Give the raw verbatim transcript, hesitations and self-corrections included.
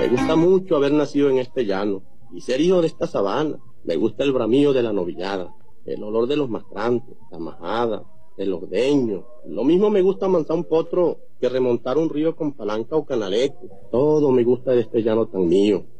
Me gusta mucho haber nacido en este llano y ser hijo de esta sabana. Me gusta el bramío de la novillada, el olor de los mastrantes, la majada, el ordeño. Lo mismo me gusta amansar un potro que remontar un río con palanca o canaleco. Todo me gusta de este llano tan mío.